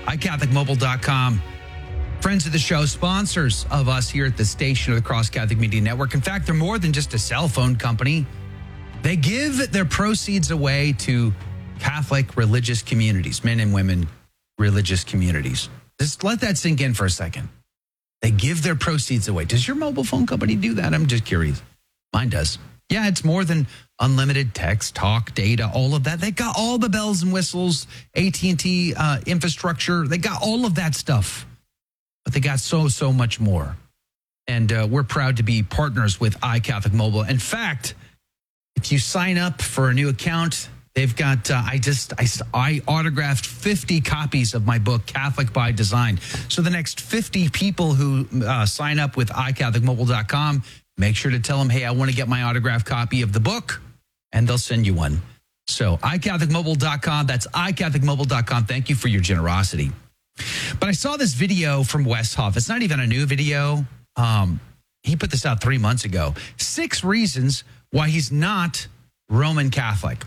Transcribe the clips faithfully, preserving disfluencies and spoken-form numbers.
i catholic mobile dot com. Friends of the show, sponsors of us here at the station of the Cross Catholic Media Network. In fact, they're more than just a cell phone company. They give their proceeds away to Catholic religious communities, men and women religious communities. Just let that sink in for a second. They give their proceeds away. Does your mobile phone company do that? I'm just curious. Mine does. Yeah, it's more than unlimited text, talk, data, all of that. They got all the bells and whistles, A T and T uh, infrastructure. They got all of that stuff. But they got so, so much more. And uh, we're proud to be partners with iCatholic Mobile. In fact, if you sign up for a new account, they've got, uh, I just, I, I autographed fifty copies of my book, Catholic by Design. So the next fifty people who uh, sign up with i catholic mobile dot com, make sure to tell them, hey, I want to get my autographed copy of the book, and they'll send you one. So i catholic mobile dot com, that's i catholic mobile dot com. Thank you for your generosity. But I saw this video from Wes Huff. It's not even a new video. Um, he put this out three months ago. Six reasons why he's not Roman Catholic.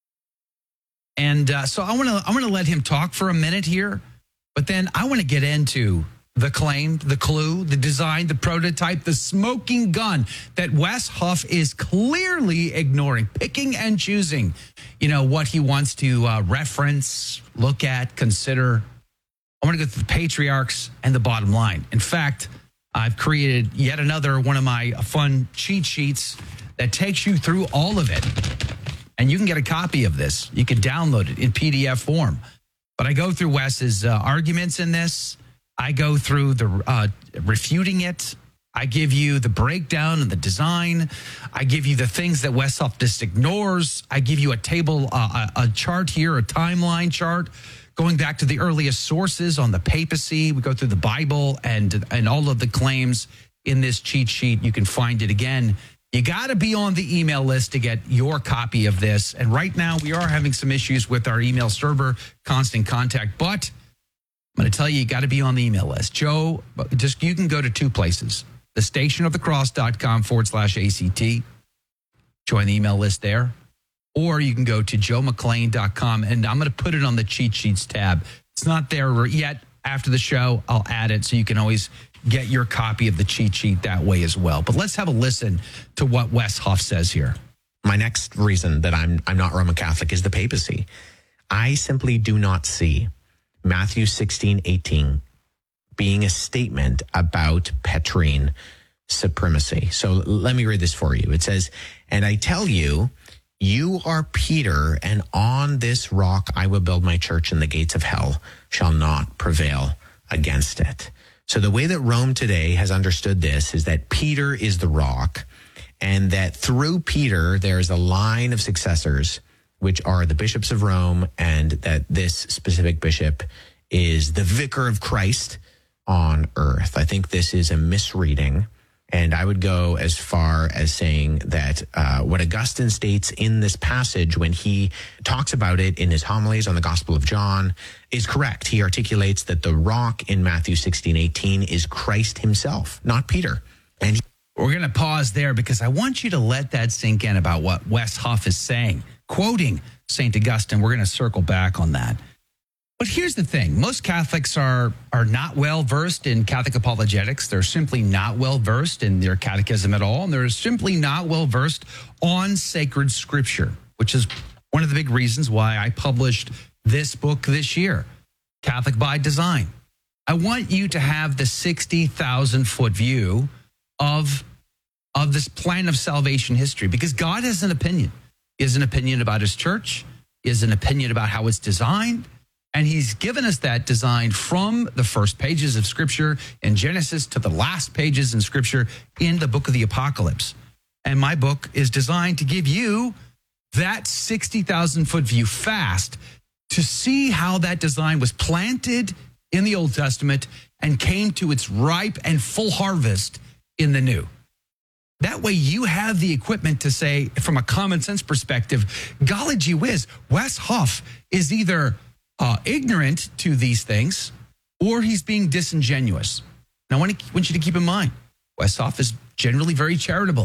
And uh, so I want to I want to let him talk for a minute here, but then I want to get into the claim, the clue, the design, the prototype, the smoking gun that Wes Huff is clearly ignoring, picking and choosing, you know, what he wants to uh, reference, look at, consider. I want to go through the patriarchs and the bottom line. In fact, I've created yet another one of my fun cheat sheets that takes you through all of it. And you can get a copy of this. You can download it in P D F form. But I go through Wes's uh, arguments in this. I go through the uh, refuting it. I give you the breakdown and the design. I give you the things that Wes Huff just ignores. I give you a table, uh, a, a chart here, a timeline chart, going back to the earliest sources on the papacy. We go through the Bible and, and all of the claims in this cheat sheet. You can find it again. You got to be on the email list to get your copy of this. And right now, we are having some issues with our email server, Constant Contact. But I'm going to tell you, you got to be on the email list. Joe, just you can go to two places. The stationofthecross.com forward slash ACT. Join the email list there. Or you can go to joe mcclain dot com, and I'm going to put it on the cheat sheets tab. It's not there yet. After the show, I'll add it so you can always get your copy of the cheat sheet that way as well. But let's have a listen to what Wes Huff says here. My next reason that I'm I'm not Roman Catholic is the papacy. I simply do not see Matthew sixteen eighteen being a statement about Petrine supremacy. So let me read this for you. It says, "And I tell you, you are Peter, and on this rock I will build my church, and the gates of hell shall not prevail against it." So the way that Rome today has understood this is that Peter is the rock, and that through Peter there is a line of successors, which are the bishops of Rome, and that this specific bishop is the vicar of Christ on earth. I think this is a misreading. And I would go as far as saying that uh, what Augustine states in this passage when he talks about it in his homilies on the Gospel of John is correct. He articulates that the rock in Matthew sixteen eighteen is Christ himself, not Peter. And he- We're going to pause there because I want you to let that sink in about what Wes Huff is saying, quoting Saint Augustine. We're going to circle back on that. But here's the thing. Most Catholics are are not well-versed in Catholic apologetics. They're simply not well-versed in their catechism at all. And they're simply not well-versed on sacred scripture, which is one of the big reasons why I published this book this year, Catholic by Design. I want you to have the sixty thousand foot view of, of this plan of salvation history, because God has an opinion. He has an opinion about his church. He has an opinion about how it's designed. And he's given us that design from the first pages of Scripture in Genesis to the last pages in Scripture in the book of the Apocalypse. And my book is designed to give you that sixty thousand foot view fast to see how that design was planted in the Old Testament and came to its ripe and full harvest in the New. That way you have the equipment to say, from a common sense perspective, golly gee whiz, Wes Huff is either Uh, ignorant to these things, or he's being disingenuous. Now, I want, to, want you to keep in mind, Wes Huff is generally very charitable,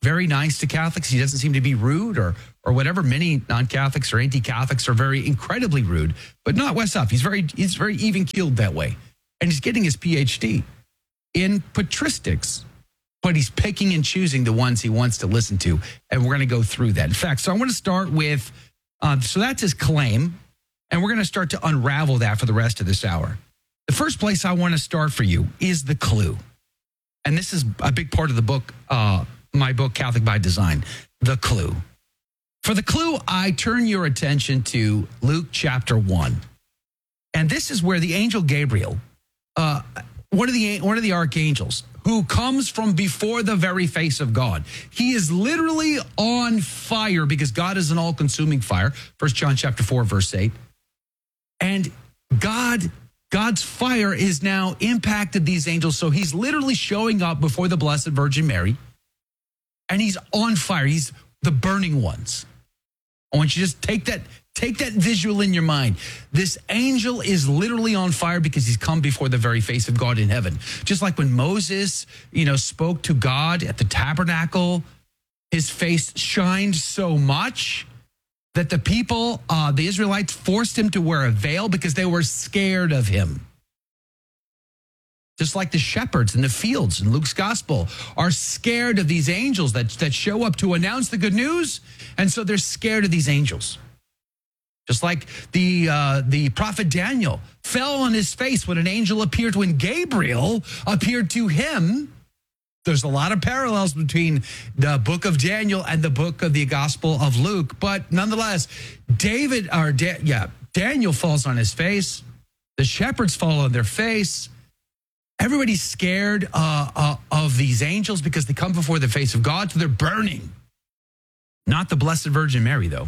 very nice to Catholics. He doesn't seem to be rude or or whatever. Many non-Catholics or anti-Catholics are very incredibly rude, but not Wes Huff. He's very he's very even-keeled that way. And he's getting his P H D in patristics, but he's picking and choosing the ones he wants to listen to. And we're going to go through that. In fact, so I want to start with, uh, so that's his claim. And we're going to start to unravel that for the rest of this hour. The first place I want to start for you is the clue. And this is a big part of the book, uh, my book, Catholic by Design, The Clue. For the clue, I turn your attention to Luke chapter one. And this is where the angel Gabriel, uh, one of the one of the archangels, who comes from before the very face of God. He is literally on fire because God is an all-consuming fire. First John chapter four, verse eight. And God, God's fire is now impacted these angels. So he's literally showing up before the Blessed Virgin Mary. And he's on fire. He's the burning ones. I want you to just take that, take that visual in your mind. This angel is literally on fire because he's come before the very face of God in heaven. Just like when Moses, you know, spoke to God at the tabernacle, his face shined so much that the people, uh, the Israelites, forced him to wear a veil because they were scared of him. Just like the shepherds in the fields in Luke's gospel are scared of these angels that, that show up to announce the good news. And so they're scared of these angels. Just like the uh, the prophet Daniel fell on his face when an angel appeared, when Gabriel appeared to him. There's a lot of parallels between the book of Daniel and the book of the Gospel of Luke. But nonetheless, David, or da- yeah, Daniel falls on his face. The shepherds fall on their face. Everybody's scared uh, uh, of these angels because they come before the face of God, so they're burning. Not the Blessed Virgin Mary, though.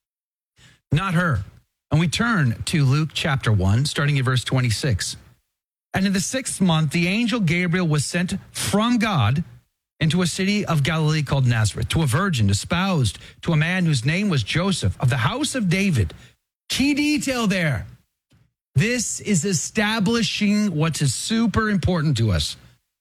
Not her. And we turn to Luke chapter one, starting at verse twenty-six. And in the sixth month, the angel Gabriel was sent from God into a city of Galilee called Nazareth, to a virgin espoused to a man whose name was Joseph, of the house of David. Key detail there. This is establishing what is super important to us.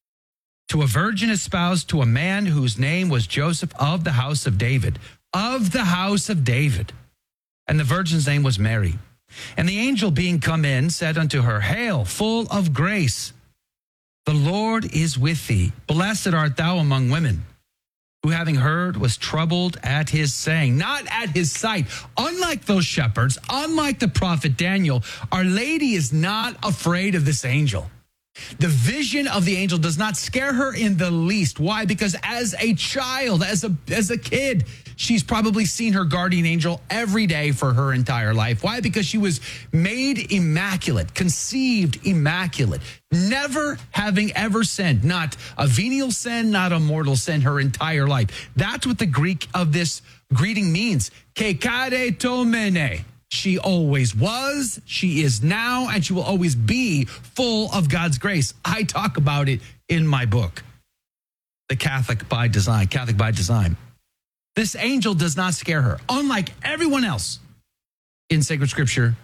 To a virgin espoused to a man whose name was Joseph, of the house of David. Of the house of David. And the virgin's name was Mary. And the angel being come in said unto her, Hail, full of grace, the Lord is with thee. Blessed art thou among women. Who having heard was troubled at his saying, not at his sight. Unlike those shepherds, unlike the prophet Daniel, Our Lady is not afraid of this angel. The vision of the angel does not scare her in the least. Why? Because as a child, as a as a kid, she's probably seen her guardian angel every day for her entire life. Why? Because she was made immaculate, conceived immaculate, never having ever sinned, not a venial sin, not a mortal sin, her entire life. That's what the Greek of this greeting means. Kekaretomene. She always was, she is now, and she will always be full of God's grace. I talk about it in my book, The Catholic by Design, Catholic by Design. This angel does not scare her. Unlike everyone else in sacred scripture,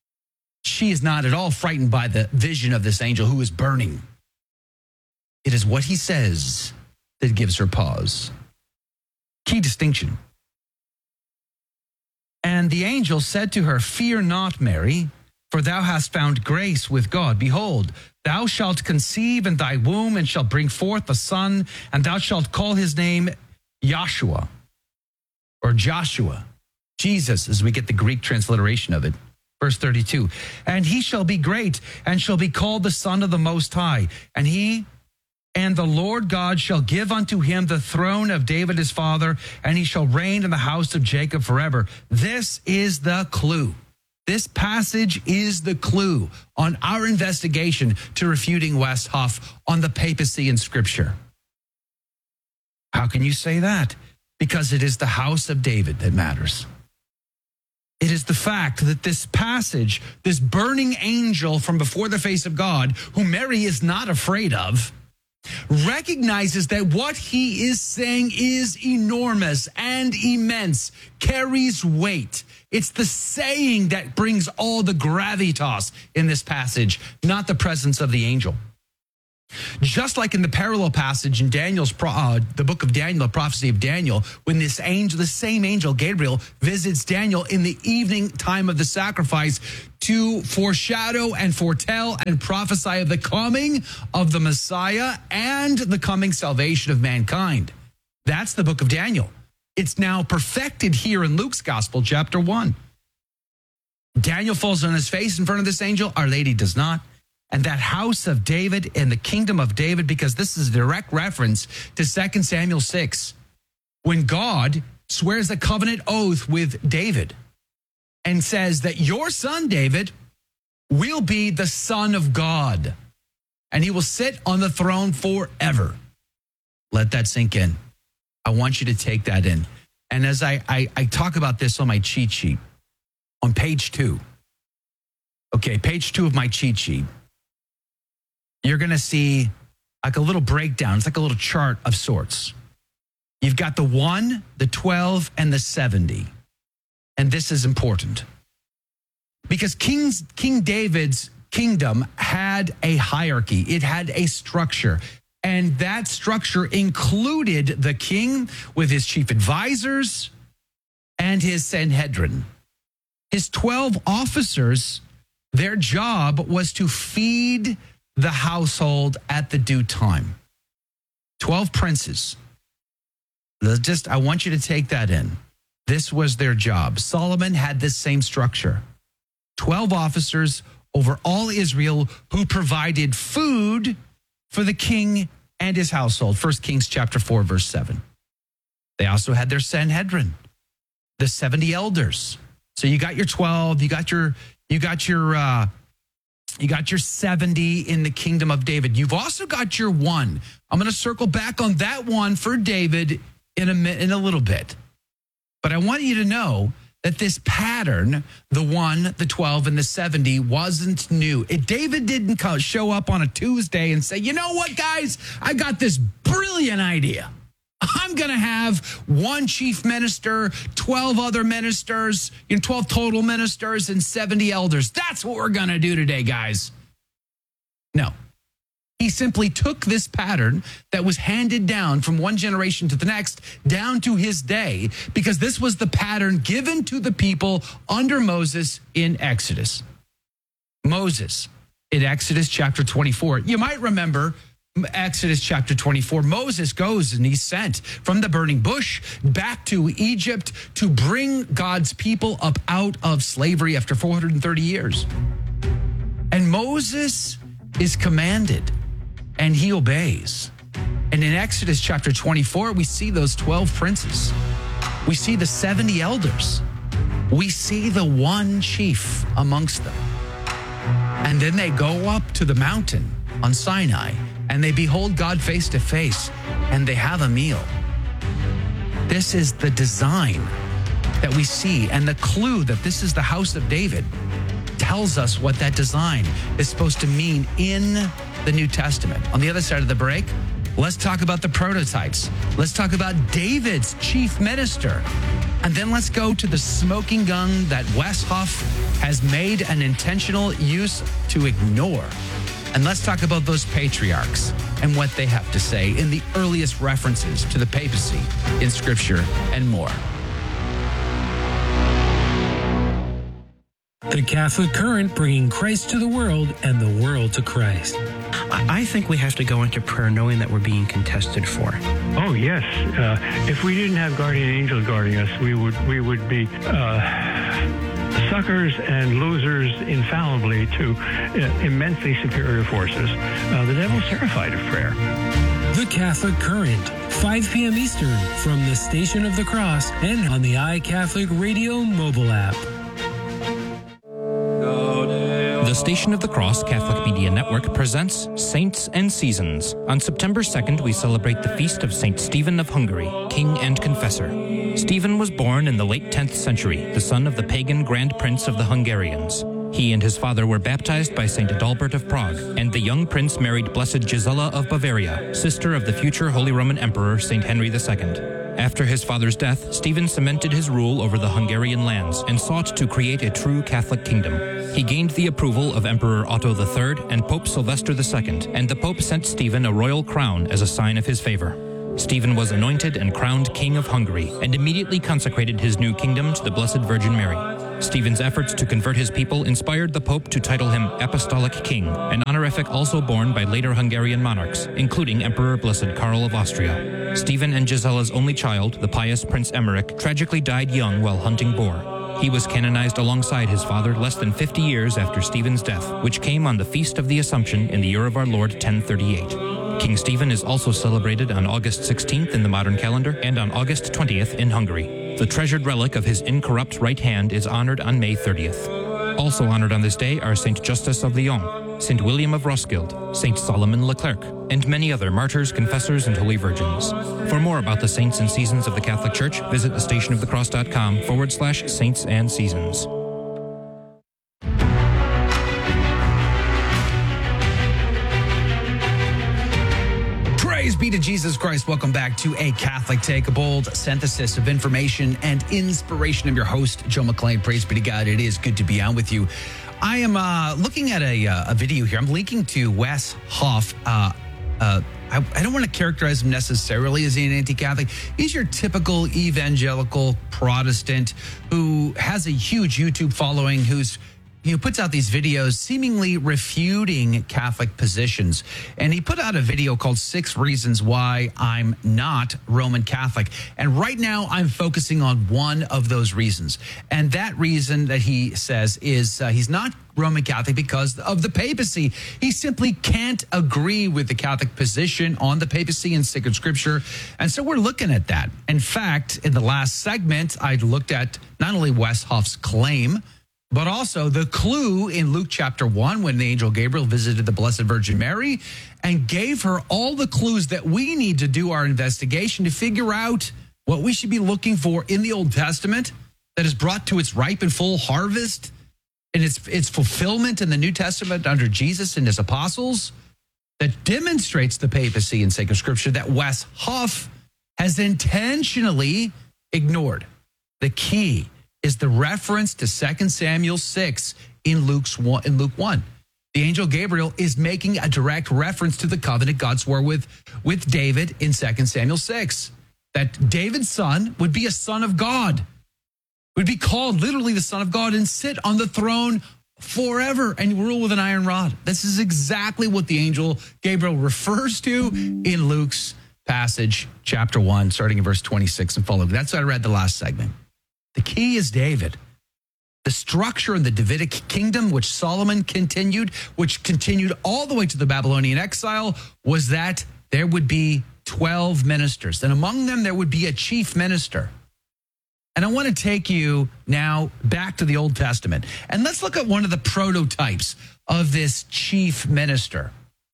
she is not at all frightened by the vision of this angel who is burning. It is what he says that gives her pause. Key distinction. And the angel said to her, Fear not, Mary, for thou hast found grace with God. Behold, thou shalt conceive in thy womb and shalt bring forth a son, and thou shalt call his name Joshua, or Joshua, Jesus, as we get the Greek transliteration of it. Verse thirty-two, and he shall be great and shall be called the Son of the Most High. And he and the Lord God shall give unto him the throne of David his father, and he shall reign in the house of Jacob forever. This is the clue. This passage is the clue on our investigation to refuting Wes Huff on the papacy in Scripture. How can you say that? Because it is the house of David that matters. It is the fact that this passage, this burning angel from before the face of God, who Mary is not afraid of, recognizes that what he is saying is enormous and immense, carries weight. It's the saying that brings all the gravitas in this passage, not the presence of the angel. Just like in the parallel passage in Daniel's, pro- uh, the book of Daniel, the prophecy of Daniel, when this angel, the same angel, Gabriel, visits Daniel in the evening time of the sacrifice to foreshadow and foretell and prophesy of the coming of the Messiah and the coming salvation of mankind. That's the book of Daniel. It's now perfected here in Luke's gospel, chapter one. Daniel falls on his face in front of this angel. Our Lady does not. And that house of David and the kingdom of David, because this is a direct reference to Second Samuel six, when God swears a covenant oath with David and says that your son, David, will be the Son of God, and he will sit on the throne forever. Let that sink in. I want you to take that in. And as I, I, I talk about this on my cheat sheet, on page two, okay, page two of my cheat sheet, you're going to see like a little breakdown. It's like a little chart of sorts. You've got the one, the twelve, and the seventy. And this is important because King's, King David's kingdom had a hierarchy. It had a structure. And that structure included the king with his chief advisors and his Sanhedrin. His twelve officers, their job was to feed the household at the due time. twelve princes. Just, I want you to take that in. This was their job. Solomon had this same structure. twelve officers over all Israel who provided food for the king and his household. First Kings chapter four, verse seven. They also had their Sanhedrin, the seventy elders. So you got your twelve, you got your, you got your, uh, You got your seventy in the kingdom of David. You've also got your one. I'm going to circle back on that one for David in a, in a little bit. But I want you to know that this pattern, the one, the twelve, and the seventy, wasn't new. It, David didn't come, show up on a Tuesday and say, you know what, guys? I got this brilliant idea. I'm going to have one chief minister, twelve other ministers, you know, twelve total ministers, and seventy elders. That's what we're going to do today, guys. No. He simply took this pattern that was handed down from one generation to the next down to his day, because this was the pattern given to the people under Moses in Exodus. Moses, in Exodus chapter twenty-four. You might remember Exodus chapter twenty-four, Moses goes and he's sent from the burning bush back to Egypt to bring God's people up out of slavery after four hundred thirty years. And Moses is commanded and he obeys. And in Exodus chapter twenty-four, we see those twelve princes. We see the seventy elders. We see the one chief amongst them. And then they go up to the mountain on Sinai, and they behold God face to face, and they have a meal. This is the design that we see, and the clue that this is the house of David tells us what that design is supposed to mean in the New Testament. On the other side of the break, let's talk about the prototypes. Let's talk about David's chief minister. And then let's go to the smoking gun that Wes Huff has made an intentional use to ignore. And let's talk about those patriarchs and what they have to say in the earliest references to the papacy in Scripture and more. The Catholic Current, bringing Christ to the world and the world to Christ. I think we have to go into prayer knowing that we're being contested for. Oh, yes. Uh, if we didn't have guardian angels guarding us, we would we would be uh, suckers and losers infallibly to uh, immensely superior forces. Uh, the devil's terrified of prayer. The Catholic Current, five p.m. Eastern, from the Station of the Cross and on the iCatholic Radio mobile app. The Station of the Cross Catholic Media Network presents Saints and Seasons. On September second, we celebrate the feast of Saint Stephen of Hungary, King and Confessor. Stephen was born in the late tenth century, the son of the pagan Grand Prince of the Hungarians. He and his father were baptized by Saint Adalbert of Prague, and the young prince married Blessed Gisela of Bavaria, sister of the future Holy Roman Emperor Saint Henry the Second. After his father's death, Stephen cemented his rule over the Hungarian lands and sought to create a true Catholic kingdom. He gained the approval of Emperor Otto the Third and Pope Sylvester the Second, and the Pope sent Stephen a royal crown as a sign of his favor. Stephen was anointed and crowned King of Hungary and immediately consecrated his new kingdom to the Blessed Virgin Mary. Stephen's efforts to convert his people inspired the Pope to title him Apostolic King, an honorific also borne by later Hungarian monarchs, including Emperor Blessed Karl of Austria. Stephen and Gisella's only child, the pious Prince Emmerich, tragically died young while hunting boar. He was canonized alongside his father less than fifty years after Stephen's death, which came on the Feast of the Assumption in the year of our Lord ten thirty-eight. King Stephen is also celebrated on August sixteenth in the modern calendar and on August twentieth in Hungary. The treasured relic of his incorrupt right hand is honored on May thirtieth. Also honored on this day are Saint Justus of Lyon, Saint William of Roskilde, Saint Solomon Leclerc, and many other martyrs, confessors, and holy virgins. For more about the saints and seasons of the Catholic Church, visit thestationofthecross.com forward slash saints and seasons. Praise be to Jesus Christ. Welcome back to A Catholic Take, a bold synthesis of information and inspiration. I'm your host, Joe McLean. Praise be to God. It is good to be on with you. I am uh, looking at a, uh, a video here. I'm linking to Wes Hoff. Uh, uh, I, I don't want to characterize him necessarily as an anti-Catholic. He's your typical evangelical Protestant who has a huge YouTube following, who's He puts out these videos seemingly refuting Catholic positions. And he put out a video called Six Reasons Why I'm Not Roman Catholic. And right now I'm focusing on one of those reasons. And that reason that he says is uh, he's not Roman Catholic because of the papacy. He simply can't agree with the Catholic position on the papacy in sacred scripture. And so we're looking at that. In fact, in the last segment, I looked at not only Wes Hoff's claim, but also the clue in Luke chapter one when the angel Gabriel visited the Blessed Virgin Mary and gave her all the clues that we need to do our investigation to figure out what we should be looking for in the Old Testament that is brought to its ripe and full harvest and its, its fulfillment in the New Testament under Jesus and his apostles that demonstrates the papacy in sacred scripture that Wes Hoff has intentionally ignored. The key is the reference to Second Samuel six in Luke's one, in Luke one. The angel Gabriel is making a direct reference to the covenant God swore with, with David in Second Samuel six. That David's son would be a son of God, would be called literally the son of God and sit on the throne forever and rule with an iron rod. This is exactly what the angel Gabriel refers to in Luke's passage, chapter one, starting in verse twenty-six and following. That's what I read the last segment. The key is David. The structure in the Davidic kingdom, which Solomon continued, which continued all the way to the Babylonian exile, was that there would be twelve ministers. And among them, there would be a chief minister. And I want to take you now back to the Old Testament. And let's look at one of the prototypes of this chief minister.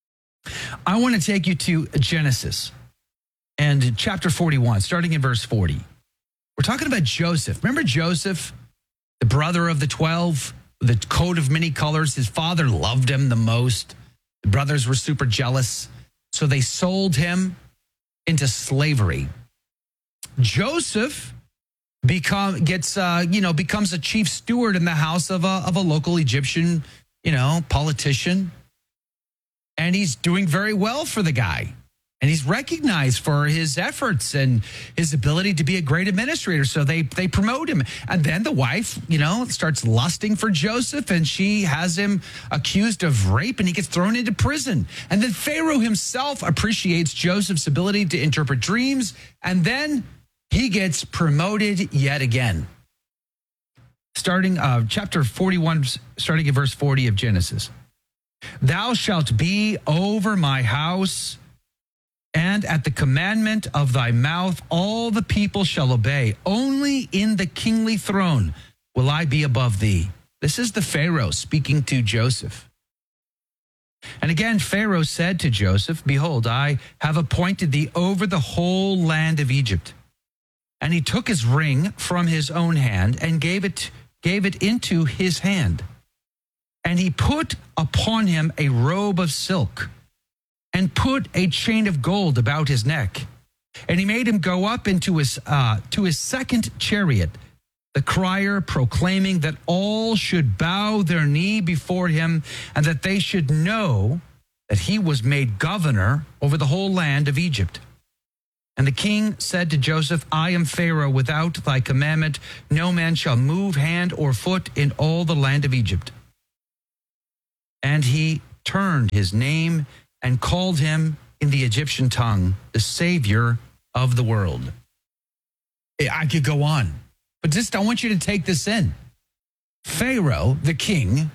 I want to take you to Genesis and chapter forty-one, starting in verse forty. We're talking about Joseph. Remember Joseph, the brother of the twelve, the coat of many colors? His father loved him the most. The brothers were super jealous, so they sold him into slavery. Joseph become gets uh, you know becomes a chief steward in the house of a of a local Egyptian you know politician, and he's doing very well for the guy. And he's recognized for his efforts and his ability to be a great administrator. So they they promote him. And then the wife, you know, starts lusting for Joseph, and she has him accused of rape, and he gets thrown into prison. And then Pharaoh himself appreciates Joseph's ability to interpret dreams, and then he gets promoted yet again. Starting uh, chapter forty-one, starting at verse forty of Genesis. Thou shalt be over my house, and at the commandment of thy mouth, all the people shall obey. Only in the kingly throne will I be above thee. This is the Pharaoh speaking to Joseph. And again, Pharaoh said to Joseph, behold, I have appointed thee over the whole land of Egypt. And he took his ring from his own hand and gave it, gave it into his hand. And he put upon him a robe of silk, and put a chain of gold about his neck. And he made him go up into his uh, to his second chariot, the crier proclaiming that all should bow their knee before him, and that they should know that he was made governor over the whole land of Egypt. And the king said to Joseph, I am Pharaoh. Without thy commandment, no man shall move hand or foot in all the land of Egypt. And he turned his name and called him in the Egyptian tongue, the Savior of the world. I could go on, but just I want you to take this in. Pharaoh, the king,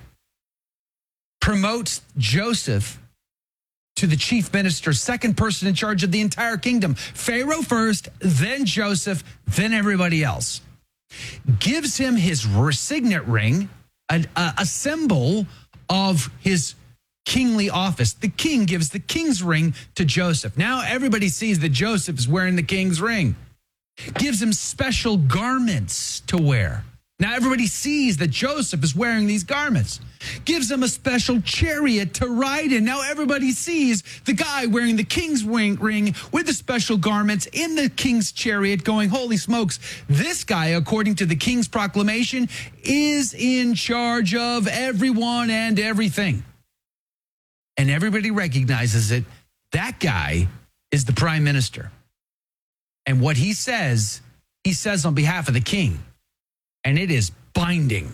promotes Joseph to the chief minister, second person in charge of the entire kingdom. Pharaoh first, then Joseph, then everybody else. Gives him his signet ring, a, a symbol of his kingly office. The king gives the king's ring to Joseph. Now everybody sees that Joseph is wearing the king's ring. Gives him special garments to wear. Now everybody sees that Joseph is wearing these garments. Gives him a special chariot to ride in. Now everybody sees the guy wearing the king's ring, ring with the special garments in the king's chariot going, holy smokes, this guy, according to the king's proclamation, is in charge of everyone and everything. And everybody recognizes it. That guy is the prime minister. And what he says, he says on behalf of the king. And it is binding.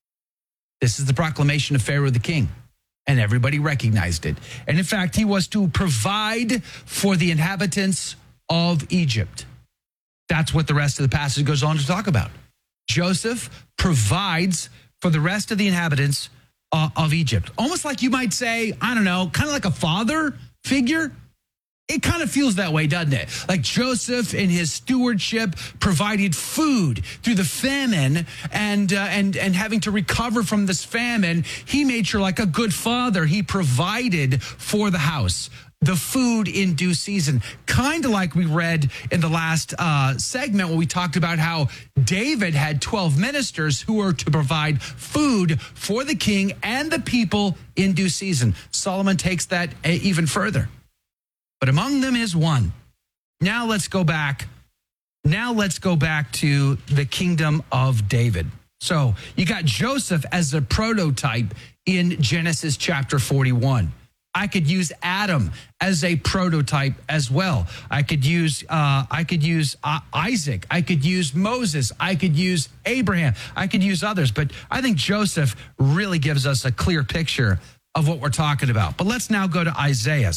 This is the proclamation of Pharaoh the king. And everybody recognized it. And in fact, he was to provide for the inhabitants of Egypt. That's what the rest of the passage goes on to talk about. Joseph provides for the rest of the inhabitants uh, of Egypt. Almost like you might say, I don't know, kind of like a father figure. It kind of feels that way, doesn't it? Like Joseph in his stewardship provided food through the famine and, uh, and, and having to recover from this famine. He made sure, like a good father, he provided for the house the food in due season. Kind of like we read in the last uh, segment when we talked about how David had twelve ministers who were to provide food for the king and the people in due season. Solomon takes that even further. But among them is one. Now let's go back. Now let's go back to the kingdom of David. So you got Joseph as a prototype in Genesis chapter forty-one. I could use Adam as a prototype as well. I could use uh, I could use uh, Isaac. I could use Moses. I could use Abraham. I could use others. But I think Joseph really gives us a clear picture of what we're talking about. But let's now go to Isaiah.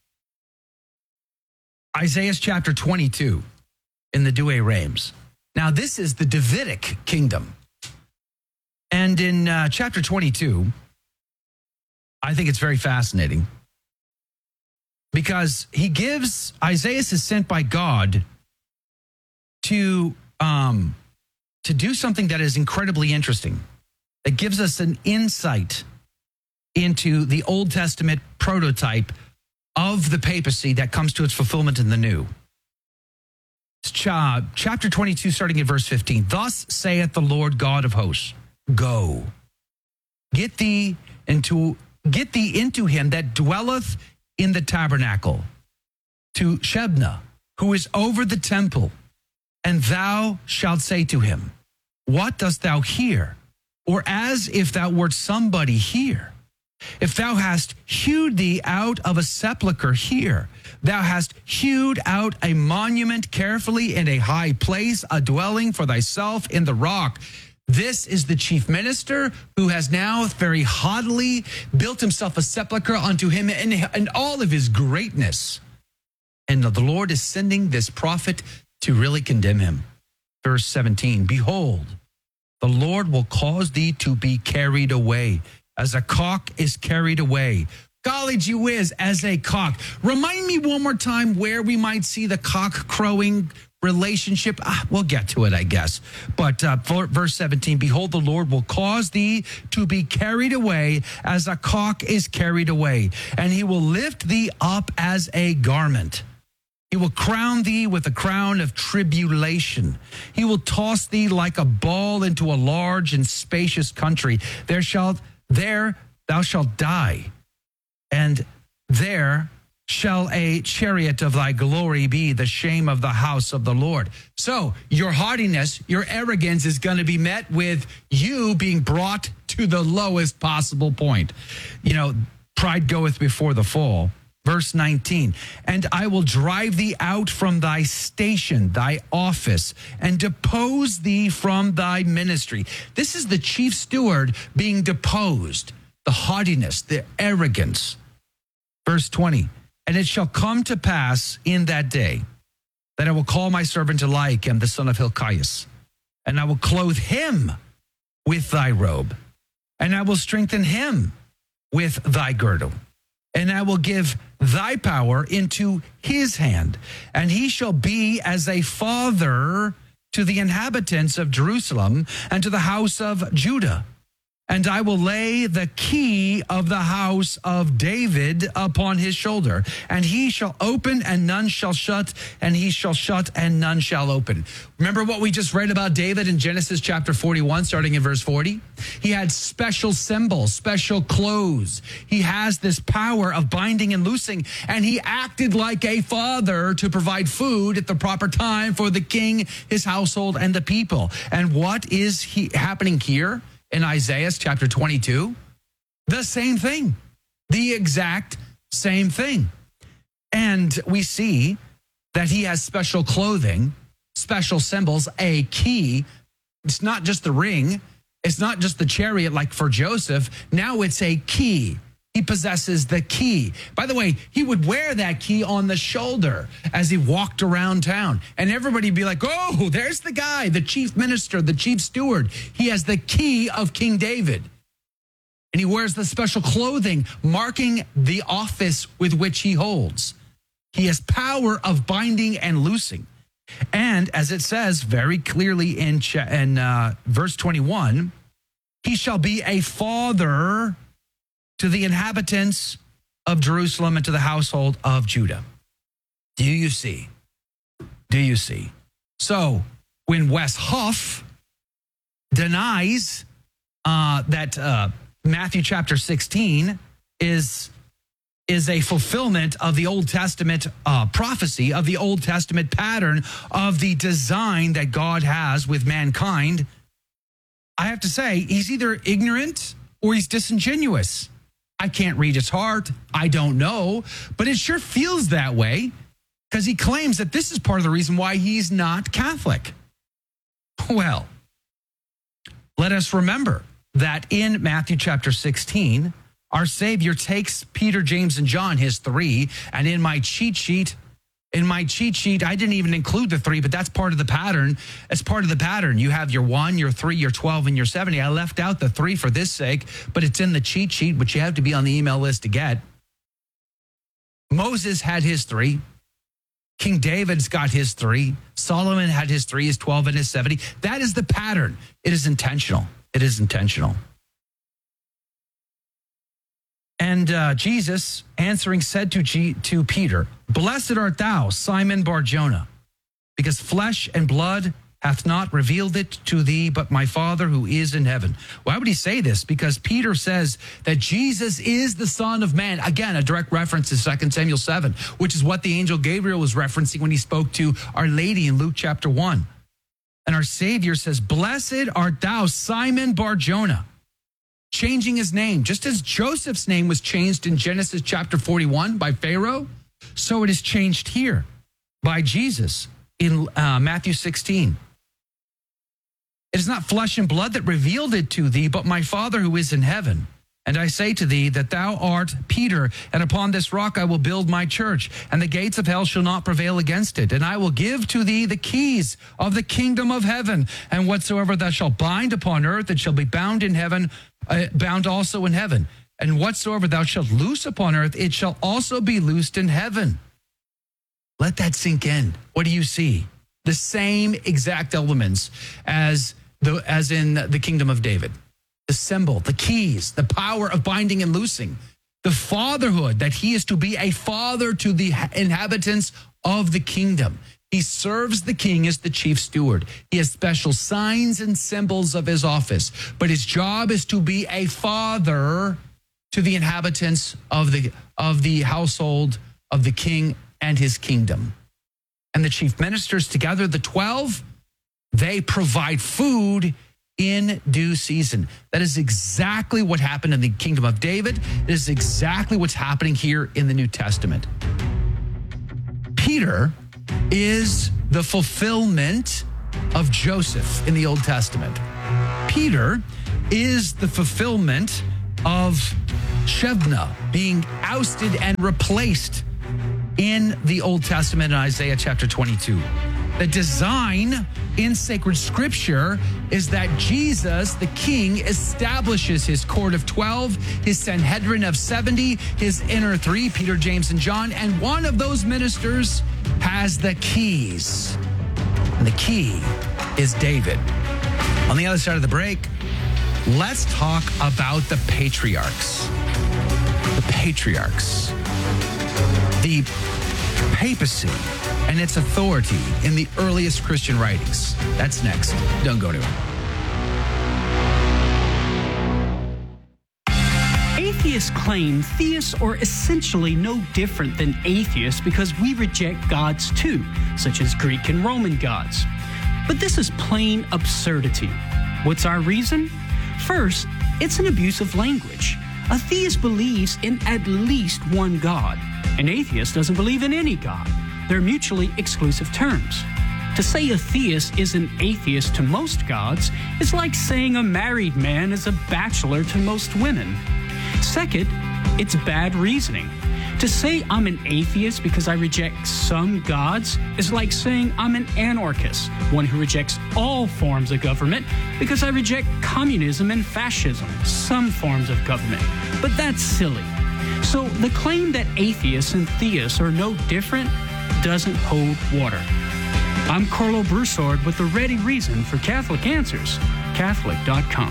Isaiah chapter twenty-two in the Douay Rheims. Now, this is the Davidic kingdom. And in uh, chapter twenty-two, I think it's very fascinating because he gives, Isaiah is sent by God to, um, to do something that is incredibly interesting. That gives us an insight into the Old Testament prototype of the papacy that comes to its fulfillment in the new. Chapter twenty-two, starting at verse fifteen. Thus saith the Lord God of hosts, go, get thee into get thee into him that dwelleth in the tabernacle, to Shebna, who is over the temple, and thou shalt say to him, what dost thou hear? Or as if thou wert somebody here. If thou hast hewed thee out of a sepulchre here, thou hast hewed out a monument carefully in a high place, a dwelling for thyself in the rock. This is the chief minister who has now very haughtily built himself a sepulchre unto him in, in all of his greatness. And the Lord is sending this prophet to really condemn him. Verse seventeen, behold, the Lord will cause thee to be carried away, as a cock is carried away. Golly gee whiz, as a cock. Remind me one more time where we might see the cock crowing relationship. Ah, we'll get to it, I guess. But uh, verse seventeen, behold, the Lord will cause thee to be carried away as a cock is carried away, and he will lift thee up as a garment. He will crown thee with a crown of tribulation. He will toss thee like a ball into a large and spacious country. There shalt There thou shalt die, and there shall a chariot of thy glory be the shame of the house of the Lord. So your haughtiness, your arrogance is going to be met with you being brought to the lowest possible point. You know, pride goeth before the fall. Verse nineteen, and I will drive thee out from thy station, thy office, and depose thee from thy ministry. This is the chief steward being deposed, the haughtiness, the arrogance. Verse twenty, and it shall come to pass in that day that I will call my servant Eliakim, the son of Hilkias, and I will clothe him with thy robe, and I will strengthen him with thy girdle. And I will give thy power into his hand, and he shall be as a father to the inhabitants of Jerusalem and to the house of Judah. And I will lay the key of the house of David upon his shoulder, and he shall open and none shall shut, and he shall shut and none shall open. Remember what we just read about David in Genesis chapter forty-one, starting in verse forty? He had special symbols, special clothes. He has this power of binding and loosing, and he acted like a father to provide food at the proper time for the king, his household, and the people. And what is he happening here? In Isaiah chapter twenty-two, the same thing, the exact same thing. And we see that he has special clothing, special symbols, a key. It's not just the ring. It's not just the chariot like for Joseph. Now it's a key. He possesses the key. By the way, he would wear that key on the shoulder as he walked around town. And everybody would be like, oh, there's the guy, the chief minister, the chief steward. He has the key of King David. And he wears the special clothing marking the office with which he holds. He has power of binding and loosing. And as it says very clearly in, in uh, verse twenty-one, he shall be a father to the inhabitants of Jerusalem and to the household of Judah. Do you see? Do you see? So when Wes Huff denies uh, that uh, Matthew chapter sixteen is, is a fulfillment of the Old Testament uh, prophecy, of the Old Testament pattern of the design that God has with mankind, I have to say he's either ignorant or he's disingenuous. I can't read his heart. I don't know, but it sure feels that way because he claims that this is part of the reason why he's not Catholic. Well, let us remember that in Matthew chapter sixteen, our Savior takes Peter, James, and John, his three, and in my cheat sheet, in my cheat sheet, I didn't even include the three, but that's part of the pattern. As part of the pattern, you have your one, your three, your twelve, and your seventy. I left out the three for this sake, but it's in the cheat sheet, which you have to be on the email list to get. Moses had his three. King David's got his three. Solomon had his three, his twelve, and his seventy. That is the pattern. It is intentional. It is intentional. And uh, Jesus, answering, said to, G- to Peter, blessed art thou, Simon Bar-Jonah, because flesh and blood hath not revealed it to thee, but my Father who is in heaven. Why would he say this? Because Peter says that Jesus is the Son of Man. Again, a direct reference to Second Samuel seven, which is what the angel Gabriel was referencing when he spoke to Our Lady in Luke chapter one. And our Savior says, blessed art thou, Simon Bar-Jonah, changing his name. Just as Joseph's name was changed in Genesis chapter forty-one by Pharaoh, so it is changed here by Jesus in uh, Matthew sixteen. It is not flesh and blood that revealed it to thee, but my Father who is in heaven. And I say to thee that thou art Peter, and upon this rock I will build my church, and the gates of hell shall not prevail against it. And I will give to thee the keys of the kingdom of heaven, and whatsoever thou shalt bind upon earth, it shall be bound in heaven, uh, bound also in heaven. And whatsoever thou shalt loose upon earth, it shall also be loosed in heaven. Let that sink in. What do you see? The same exact elements as the as in the kingdom of David. The symbol, the keys, the power of binding and loosing, the fatherhood, that he is to be a father to the inhabitants of the kingdom. He serves the king as the chief steward. He has special signs and symbols of his office, but his job is to be a father to the inhabitants of the of the household of the king and his kingdom. And the chief ministers together, the twelve, they provide food in due season. That is exactly what happened in the kingdom of David. It is exactly what's happening here in the New Testament. Peter is the fulfillment of Joseph in the Old Testament. Peter is the fulfillment of Shebna being ousted and replaced in the Old Testament in Isaiah chapter twenty-two. The design in sacred scripture is that Jesus, the king, establishes his court of twelve, his Sanhedrin of seventy, his inner three, Peter, James, and John, and one of those ministers has the keys. And the key is David. On the other side of the break, let's talk about the patriarchs. The patriarchs. The papacy and its authority in the earliest Christian writings. That's next. Don't go anywhere. Atheists claim theists are essentially no different than atheists because we reject gods too, such as Greek and Roman gods. But this is plain absurdity. What's our reason? First, it's an abuse of language. A theist believes in at least one God. An atheist doesn't believe in any God. They're mutually exclusive terms. To say a theist is an atheist to most gods is like saying a married man is a bachelor to most women. Second, it's bad reasoning. To say I'm an atheist because I reject some gods is like saying I'm an anarchist, one who rejects all forms of government because I reject communism and fascism, some forms of government. But that's silly. So the claim that atheists and theists are no different doesn't hold water. I'm Carlo Broussard with the ready reason for Catholic Answers, Catholic dot com.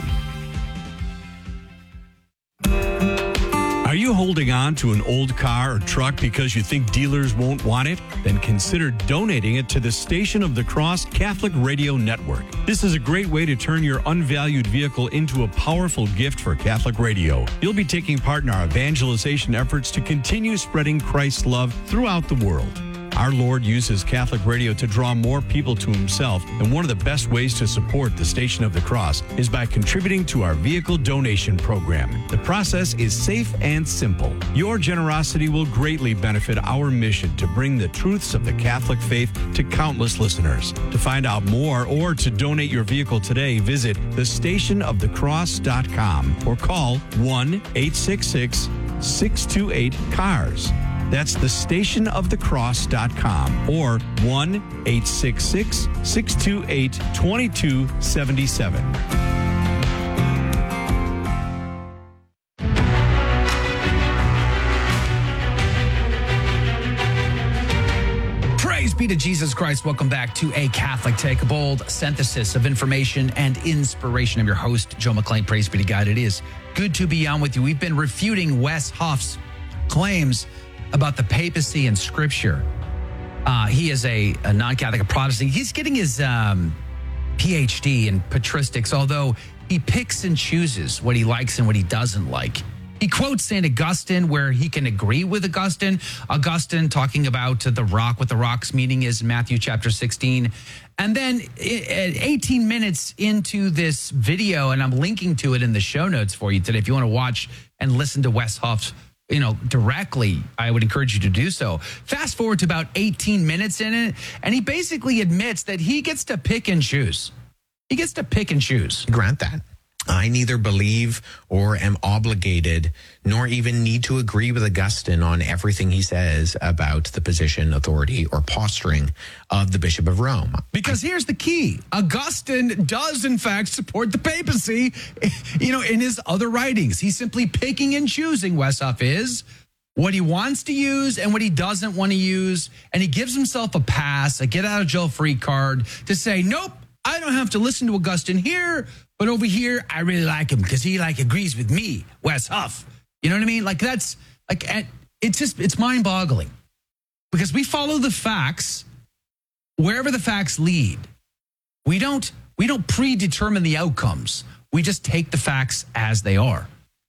Are you holding on to an old car or truck because you think dealers won't want it? Then consider donating it to the Station of the Cross Catholic Radio Network. This is a great way to turn your unvalued vehicle into a powerful gift for Catholic radio. You'll be taking part in our evangelization efforts to continue spreading Christ's love throughout the world. Our Lord uses Catholic radio to draw more people to himself, and one of the best ways to support the Station of the Cross is by contributing to our vehicle donation program. The process is safe and simple. Your generosity will greatly benefit our mission to bring the truths of the Catholic faith to countless listeners. To find out more or to donate your vehicle today, visit the station of the cross dot com or call one eight six six, six two eight, C A R S. That's the station of the cross dot com or one eight six six, six two eight, two two seven seven. Praise be to Jesus Christ. Welcome back to A Catholic Take, a bold synthesis of information and inspiration. I'm your host, Joe McClain. Praise be to God. It is good to be on with you. We've been refuting Wes Huff's claims about the papacy and scripture. Uh, he is a, a non-Catholic, a Protestant. He's getting his um, P H D in patristics, although he picks and chooses what he likes and what he doesn't like. He quotes Saint Augustine where he can agree with Augustine. Augustine talking about the rock, what the rock's meaning is in Matthew chapter sixteen. And then at eighteen minutes into this video, and I'm linking to it in the show notes for you today, if you want to watch and listen to Wes Huff's, you know, directly, I would encourage you to do so. Fast forward to about eighteen minutes in it, and he basically admits that he gets to pick and choose. He gets to pick and choose. Grant that. I neither believe or am obligated, nor even need to agree with Augustine on everything he says about the position, authority, or posturing of the Bishop of Rome. Because here's the key. Augustine does, in fact, support the papacy, you know, in his other writings. He's simply picking and choosing, Wes Huff is, what he wants to use and what he doesn't want to use. And he gives himself a pass, a get-out-of-jail-free card to say, nope, I don't have to listen to Augustine here, but over here, I really like him because he like agrees with me, Wes Huff. You know what I mean? Like that's like, it's just, it's mind boggling because we follow the facts wherever the facts lead. We don't, we don't predetermine the outcomes. We just take the facts as they are.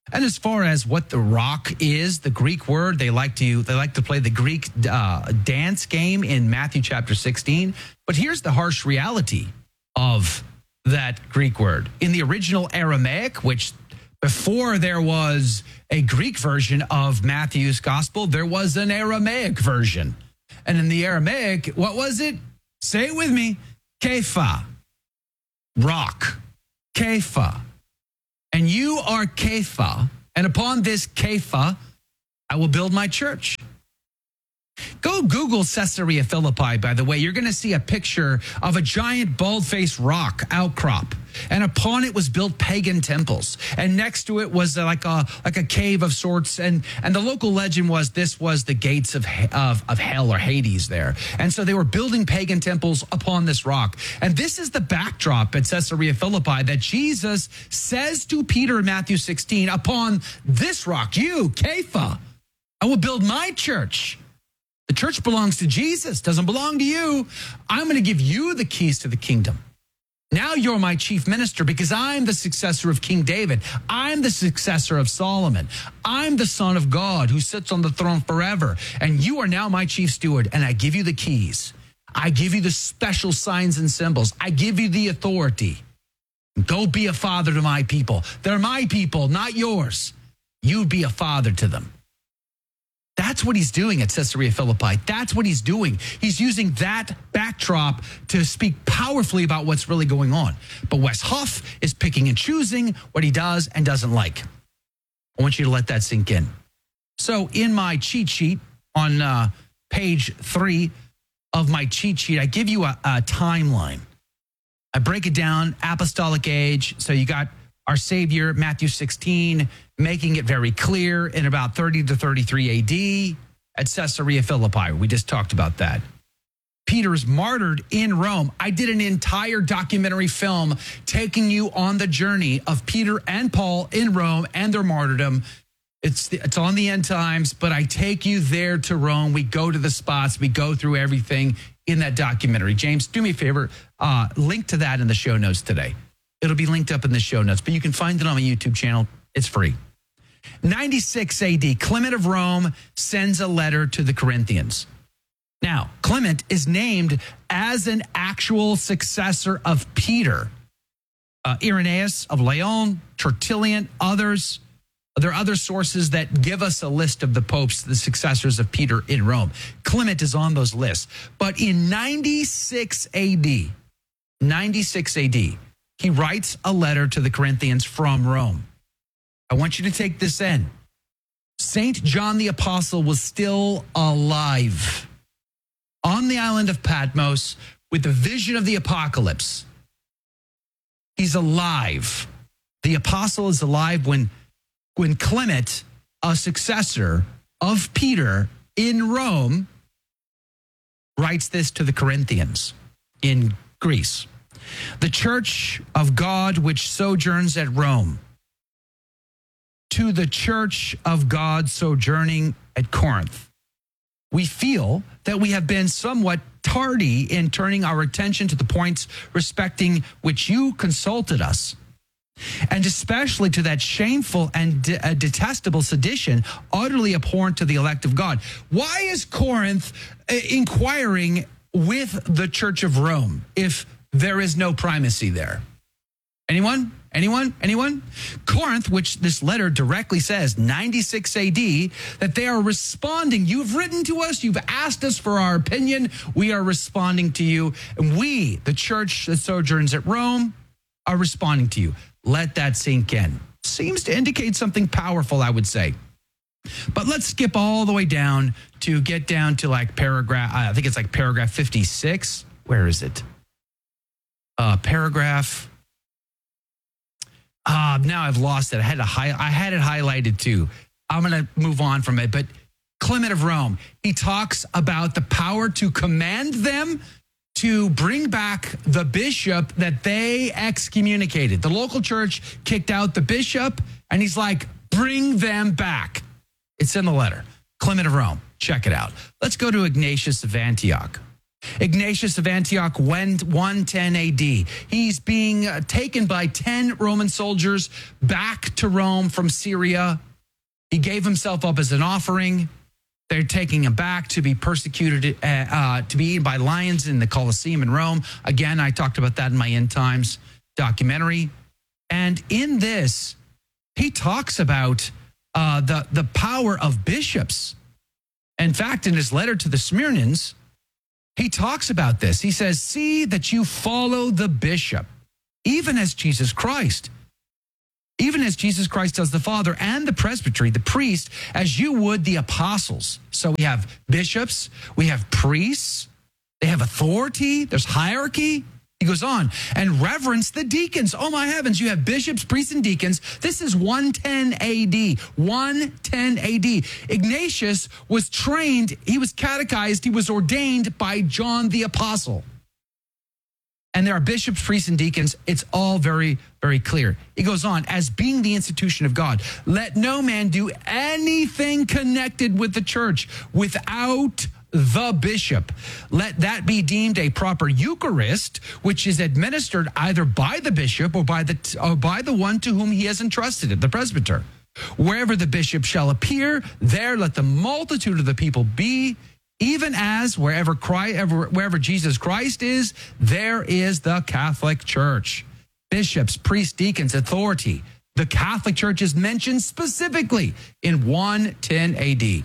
And as far as what the rock is, the Greek word, they like to they like to play the Greek uh, dance game in Matthew chapter sixteen. But here's the harsh reality of that Greek word. In the original Aramaic, which before there was a Greek version of Matthew's gospel, there was an Aramaic version. And in the Aramaic, what was it? Say it with me. Kepha. Rock. Kepha. And you are Kepha. And upon this Kepha, I will build my church. Go Google Caesarea Philippi, by the way. You're going to see a picture of a giant bald-faced rock outcrop. And upon it was built pagan temples. And next to it was like a like a cave of sorts. And, and the local legend was this was the gates of, of, of hell or Hades there. And so they were building pagan temples upon this rock. And this is the backdrop at Caesarea Philippi that Jesus says to Peter in Matthew sixteen, upon this rock, you, Kepha, I will build my church. The church belongs to Jesus, doesn't belong to you. I'm going to give you the keys to the kingdom. Now you're my chief minister because I'm the successor of King David. I'm the successor of Solomon. I'm the Son of God who sits on the throne forever. And you are now my chief steward, and I give you the keys. I give you the special signs and symbols. I give you the authority. Go be a father to my people. They're my people, not yours. You be a father to them. That's what he's doing at Caesarea Philippi. That's what he's doing. He's using that backdrop to speak powerfully about what's really going on. But Wes Huff is picking and choosing what he does and doesn't like. I want you to let that sink in. So in my cheat sheet on uh, page three of my cheat sheet, I give you a, a timeline. I break it down, apostolic age. So you got our Savior, Matthew sixteen, making it very clear in about thirty to thirty-three A D at Caesarea Philippi. We just talked about that. Peter's martyred in Rome. I did an entire documentary film taking you on the journey of Peter and Paul in Rome and their martyrdom. It's, it's on the end times, but I take you there to Rome. We go to the spots. We go through everything in that documentary. James, do me a favor. Uh, link to that in the show notes today. It'll be linked up in the show notes, but you can find it on my YouTube channel. It's free. ninety-six A D, Clement of Rome sends a letter to the Corinthians. Now, Clement is named as an actual successor of Peter. Uh, Irenaeus of Lyon, Tertullian, others. There are other sources that give us a list of the popes, the successors of Peter in Rome. Clement is on those lists. But in ninety-six A D, ninety-six A D, he writes a letter to the Corinthians from Rome. I want you to take this in. Saint John the Apostle was still alive on the island of Patmos with the vision of the apocalypse. He's alive. The apostle is alive when, when Clement, a successor of Peter in Rome, writes this to the Corinthians in Greece. The church of God which sojourns at Rome, to the church of God sojourning at Corinth. We feel that we have been somewhat tardy in turning our attention to the points respecting which you consulted us, and especially to that shameful and de- uh, detestable sedition, utterly abhorrent to the elect of God. Why is Corinth uh, inquiring with the church of Rome if there is no primacy there? Anyone? Anyone? Anyone? Corinth, which this letter directly says, ninety-six A D, that they are responding. You've written to us. You've asked us for our opinion. We are responding to you. And we, the church that sojourns at Rome, are responding to you. Let that sink in. Seems to indicate something powerful, I would say. But let's skip all the way down to get down to like paragraph, I think it's like paragraph fifty-six. Where is it? Uh, paragraph. Uh, now I've lost it. I had, to hi- I had it highlighted too. I'm going to move on from it. But Clement of Rome, he talks about the power to command them to bring back the bishop that they excommunicated. The local church kicked out the bishop, and he's like, bring them back. It's in the letter. Clement of Rome. Check it out. Let's go to Ignatius of Antioch. Ignatius of Antioch, one ten A D. He's being uh, taken by ten Roman soldiers back to Rome from Syria. He gave himself up as an offering. They're taking him back to be persecuted, uh, uh, to be eaten by lions in the Colosseum in Rome. Again, I talked about that in my End Times documentary. And in this, he talks about uh, the, the power of bishops. In fact, in his letter to the Smyrnans, he talks about this. He says, see that you follow the bishop, even as Jesus Christ. Even as Jesus Christ does the Father, and the presbytery, the priest, as you would the apostles. So we have bishops, we have priests, they have authority, there's hierarchy. He goes on, and reverence the deacons. Oh my heavens, you have bishops, priests, and deacons. This is one ten A D, one ten A D. Ignatius was trained, he was catechized, he was ordained by John the Apostle. And there are bishops, priests, and deacons. It's all very, very clear. He goes on, as being the institution of God, let no man do anything connected with the church without the bishop. Let that be deemed a proper Eucharist, which is administered either by the bishop or by the, or by the one to whom he has entrusted it, the presbyter. Wherever the bishop shall appear, there let the multitude of the people be. Even as wherever Christ, wherever Jesus Christ is, there is the Catholic Church. Bishops, priests, deacons, authority. The Catholic Church is mentioned specifically in one ten A D.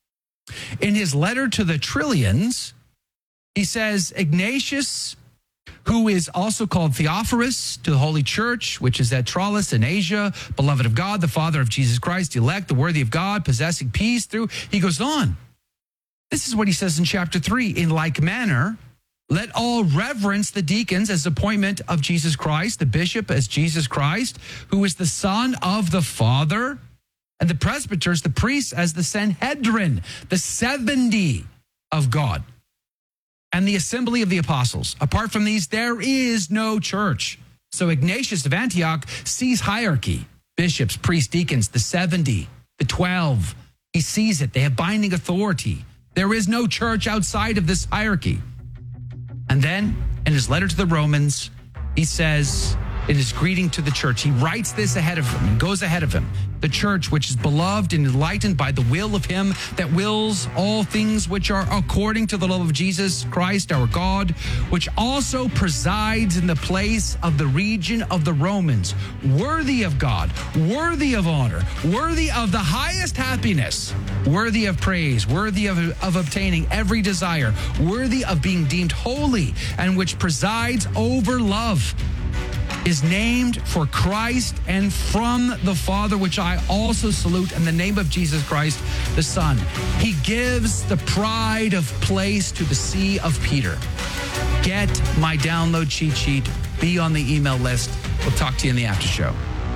In his letter to the Trillians, he says, Ignatius, who is also called Theophorus to the Holy Church, which is at Tralles in Asia, beloved of God, the Father of Jesus Christ, elect, the worthy of God, possessing peace through. He goes on. This is what he says in chapter three. In like manner, let all reverence the deacons as appointment of Jesus Christ, the bishop as Jesus Christ, who is the Son of the Father, and the presbyters, the priests, as the Sanhedrin, the seventy of God, and the assembly of the apostles. Apart from these, there is no church. So Ignatius of Antioch sees hierarchy, bishops, priests, deacons, the seventy, the twelve. He sees it. They have binding authority. There is no church outside of this hierarchy. And then in his letter to the Romans, he says, in his greeting to the church, he writes this ahead of him and goes ahead of him. The church, which is beloved and enlightened by the will of him that wills all things which are according to the love of Jesus Christ, our God, which also presides in the place of the region of the Romans, worthy of God, worthy of honor, worthy of the highest happiness, worthy of praise, worthy of, of obtaining every desire, worthy of being deemed holy, and which presides over love, is named for Christ and from the Father, which I also salute in the name of Jesus Christ, the Son. He gives the pride of place to the See of Peter. Get my download cheat sheet. Be on the email list. We'll talk to you in the after show.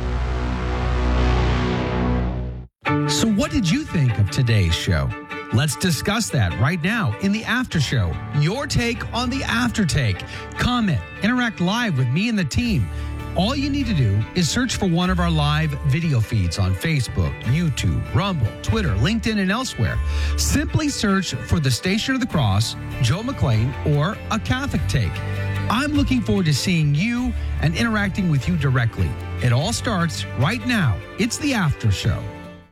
So what did you think of today's show? Let's discuss that right now in the after show. Your take on the after take. Comment, interact live with me and the team. All you need to do is search for one of our live video feeds on Facebook, YouTube, Rumble, Twitter, LinkedIn, and elsewhere. Simply search for the Station of the Cross, Joe McLean, or A Catholic Take. I'm looking forward to seeing you and interacting with you directly. It all starts right now. It's the after show.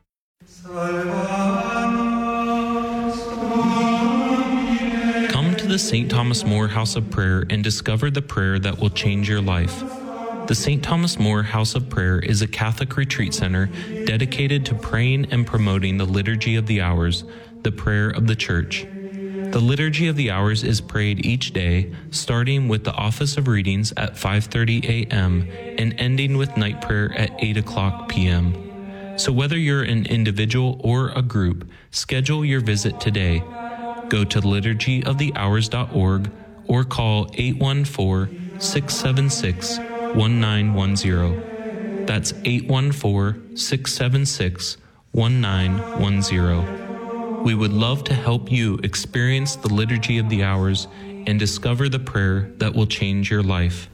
Come to the Saint Thomas More House of Prayer and discover the prayer that will change your life. The Saint Thomas More House of Prayer is a Catholic retreat center dedicated to praying and promoting the Liturgy of the Hours, the prayer of the Church. The Liturgy of the Hours is prayed each day, starting with the Office of Readings at five thirty a.m. and ending with night prayer at eight o'clock p.m. So whether you're an individual or a group, schedule your visit today. Go to liturgy of the hours dot org or call eight one four, six seven six, one nine one zero. That's eight one four, six seven six, one nine one zero. We would love to help you experience the Liturgy of the Hours and discover the prayer that will change your life.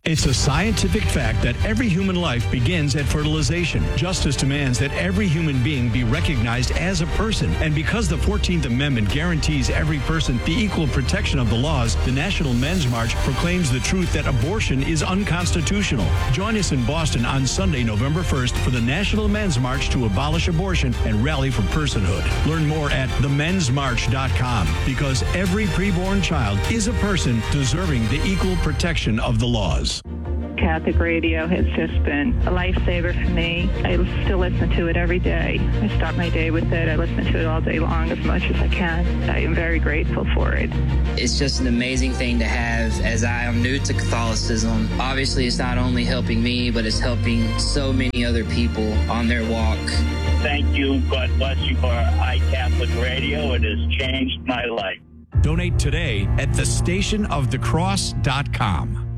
It's a scientific fact that every human life begins at fertilization. Justice demands that every human being be recognized as a person. And because the fourteenth Amendment guarantees every person the equal protection of the laws, the National Men's March proclaims the truth that abortion is unconstitutional. Join us in Boston on Sunday, November first for the National Men's March to abolish abortion and rally for personhood. Learn more at the men's march dot com because every preborn child is a person deserving the equal protection of the laws. Catholic radio has just been a lifesaver for me. I still listen to it every day. I start my day with it. I listen to it all day long as much as I can. I am very grateful for it. It's just an amazing thing to have as I am new to Catholicism. Obviously, it's not only helping me, but it's helping so many other people on their walk. Thank you. God bless you for iCatholic Radio. It has changed my life. Donate today at the station of the cross dot com.